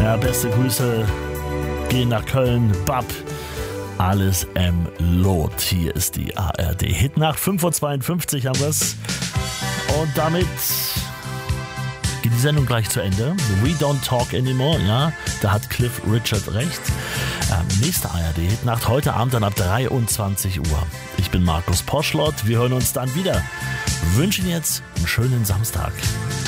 Ja, beste Grüße gehen nach Köln. Bab, alles Lot. Hier ist die ARD. Hitnacht 5:52 Uhr haben wir's. Und damit geht die Sendung gleich zu Ende. We don't talk anymore. Ja, da hat Cliff Richard recht. Nächste ARD-Hitnacht heute Abend dann ab 23 Uhr. Ich bin Markus Poschlott. Wir hören uns dann wieder. Wünschen jetzt einen schönen Samstag.